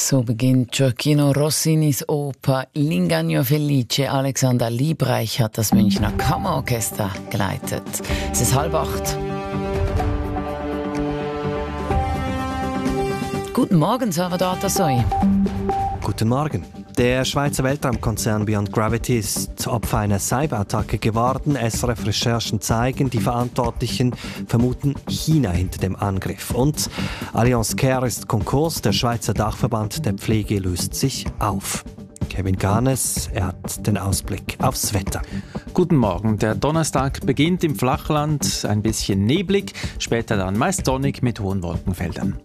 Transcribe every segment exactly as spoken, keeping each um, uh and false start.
So beginnt Gioacchino Rossinis Oper L'Inganno Felice. Alexander Liebreich hat das Münchner Kammerorchester geleitet. Es ist halb acht. Guten Morgen, Salvador Tasoy. Guten Morgen. Der Schweizer Weltraumkonzern Beyond Gravity ist Opfer einer Cyberattacke geworden. S R F-Recherchen zeigen, die Verantwortlichen vermuten China hinter dem Angriff. Und Allianz Care ist Konkurs. Der Schweizer Dachverband der Pflege löst sich auf. Kevin Garnes, er hat den Ausblick aufs Wetter. Guten Morgen. Der Donnerstag beginnt im Flachland ein bisschen neblig, später dann meist sonnig mit hohen Wolkenfeldern.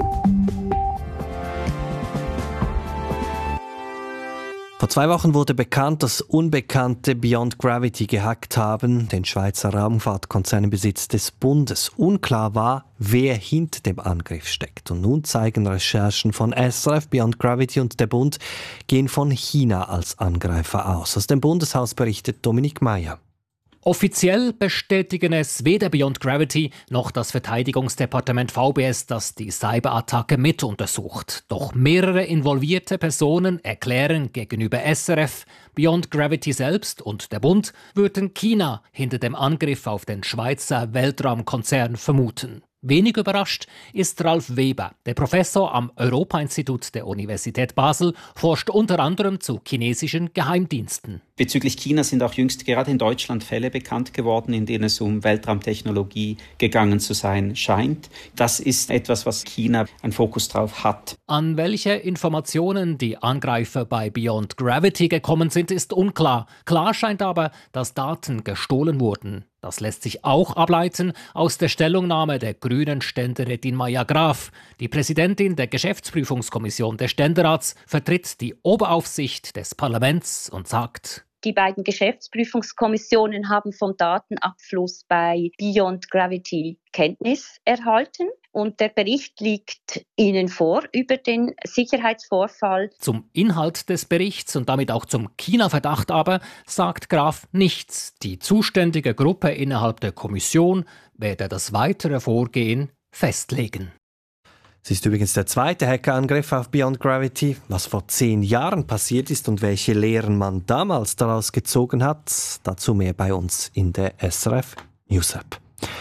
Vor zwei Wochen wurde bekannt, dass Unbekannte Beyond Gravity gehackt haben, den Schweizer Raumfahrtkonzern im Besitz des Bundes. Unklar war, wer hinter dem Angriff steckt. Und nun zeigen Recherchen von S R F, Beyond Gravity und der Bund gehen von China als Angreifer aus. Aus dem Bundeshaus berichtet Dominik Meyer. Offiziell bestätigen es weder Beyond Gravity noch das Verteidigungsdepartement V B S, das die Cyberattacke mit untersucht. Doch mehrere involvierte Personen erklären gegenüber S R F, Beyond Gravity selbst und der Bund würden China hinter dem Angriff auf den Schweizer Weltraumkonzern vermuten. Wenig überrascht ist Ralf Weber. Der Professor am Europa-Institut der Universität Basel forscht unter anderem zu chinesischen Geheimdiensten. Bezüglich China sind auch jüngst gerade in Deutschland Fälle bekannt geworden, in denen es um Weltraumtechnologie gegangen zu sein scheint. Das ist etwas, was China einen Fokus drauf hat. An welche Informationen die Angreifer bei Beyond Gravity gekommen sind, ist unklar. Klar scheint aber, dass Daten gestohlen wurden. Das lässt sich auch ableiten aus der Stellungnahme der grünen Ständerätin Maja Graf. Die Präsidentin der Geschäftsprüfungskommission des Ständerats vertritt die Oberaufsicht des Parlaments und sagt: Die beiden Geschäftsprüfungskommissionen haben vom Datenabfluss bei Beyond Gravity Kenntnis erhalten und der Bericht liegt Ihnen vor über den Sicherheitsvorfall. Zum Inhalt des Berichts und damit auch zum China-Verdacht aber sagt Graf nichts. Die zuständige Gruppe innerhalb der Kommission werde das weitere Vorgehen festlegen. Es ist übrigens der zweite Hackerangriff auf Beyond Gravity. Was vor zehn Jahren passiert ist und welche Lehren man damals daraus gezogen hat, dazu mehr bei uns in der S R F News App.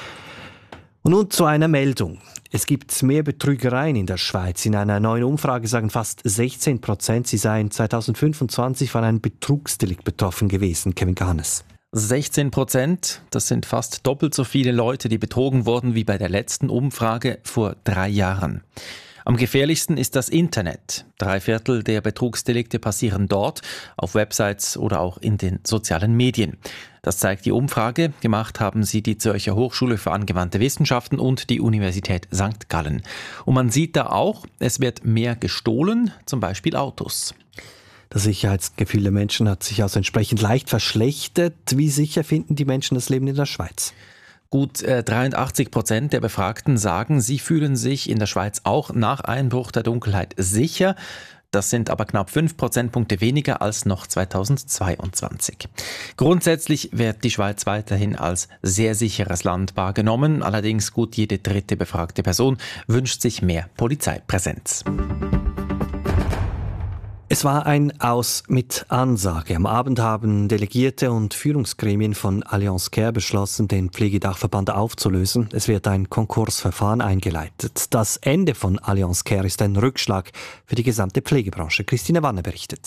Und nun zu einer Meldung. Es gibt mehr Betrügereien in der Schweiz. In einer neuen Umfrage sagen fast sechzehn Prozent, sie seien zweitausendfünfundzwanzig von einem Betrugsdelikt betroffen gewesen. Kevin Garnes. sechzehn Prozent, das sind fast doppelt so viele Leute, die betrogen wurden wie bei der letzten Umfrage vor drei Jahren. Am gefährlichsten ist das Internet. Drei Viertel der Betrugsdelikte passieren dort, auf Websites oder auch in den sozialen Medien. Das zeigt die Umfrage. Gemacht haben sie die Zürcher Hochschule für angewandte Wissenschaften und die Universität Sankt Gallen. Und man sieht da auch, es wird mehr gestohlen, zum Beispiel Autos. Das Sicherheitsgefühl der Menschen hat sich also entsprechend leicht verschlechtert. Wie sicher finden die Menschen das Leben in der Schweiz? Gut äh, dreiundachtzig Prozent der Befragten sagen, sie fühlen sich in der Schweiz auch nach Einbruch der Dunkelheit sicher. Das sind aber knapp fünf Prozentpunkte weniger als noch zweitausendzweiundzwanzig. Grundsätzlich wird die Schweiz weiterhin als sehr sicheres Land wahrgenommen. Allerdings gut jede dritte befragte Person wünscht sich mehr Polizeipräsenz. Es war ein Aus mit Ansage. Am Abend haben Delegierte und Führungsgremien von Allianz Care beschlossen, den Pflegedachverband aufzulösen. Es wird ein Konkursverfahren eingeleitet. Das Ende von Allianz Care ist ein Rückschlag für die gesamte Pflegebranche. Christine Wanne berichtet.